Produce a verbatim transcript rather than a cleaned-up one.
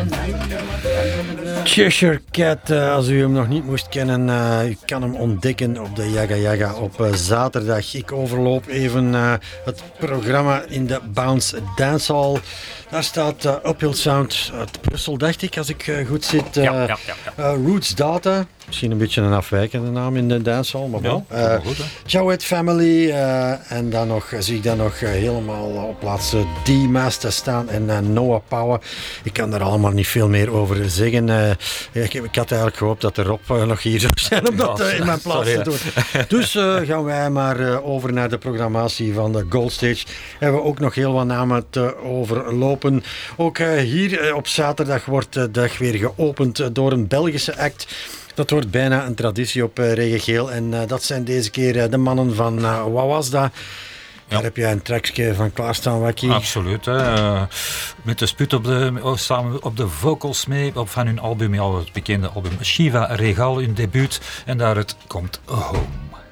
Cheshire Cat, uh, als u hem nog niet moest kennen, uh, u kan hem ontdekken op de Jaga Jaga op uh, zaterdag. Ik overloop even uh, het programma in de Bounce Dancehall. Daar staat uh, Uphill Sound uit Brussel, dacht ik, als ik uh, goed zit. Uh, ja, ja, ja, ja. Uh, Roots Data, misschien een beetje een afwijkende naam in de dancehall, maar bon. Ja, uh, Jowett Family uh, en dan nog, zie ik dan nog uh, helemaal op plaats D-Master staan en uh, Noah Power. Ik kan daar allemaal niet veel meer over zeggen. Uh, ik, ik had eigenlijk gehoopt dat de Rob uh, nog hier zou zijn om dat uh, in mijn plaats Sorry, te doen. Dus uh, gaan wij maar uh, over naar de programmatie van de Gold Stage. Hebben we ook nog heel wat namen te overlopen. Ook uh, hier uh, op zaterdag wordt de dag weer geopend uh, door een Belgische act. Dat wordt bijna een traditie op uh, Reggae Geel. En uh, dat zijn deze keer uh, de mannen van uh, Wawasda. Ja. Daar heb jij een trackje van klaarstaan, Wakkie. Absoluut. Hè. Uh, met de sput op de, oh, samen op de vocals mee op van hun album, al het bekende album Shiva Regal, hun debuut. En daar het komt Home.